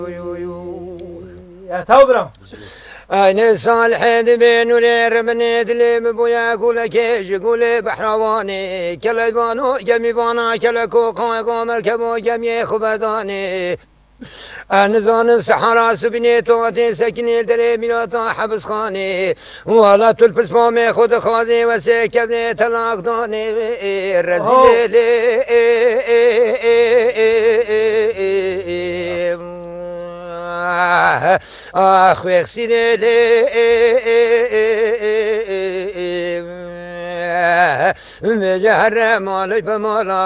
يا توبرا أنا صالح بين ورير من يدلي بويا قول كيش قول بحرواني كلا بانو جمي بانا كلا كوكا قامر كبو جمي خبداني أنا زان الصحراء سبني تواتي سكني دري ميلاتا حبس خاني ولا تلبس بامي خود خاذي وسكبني طلاق داني رزيل آخ ويخسيني مجهر مالي بمالا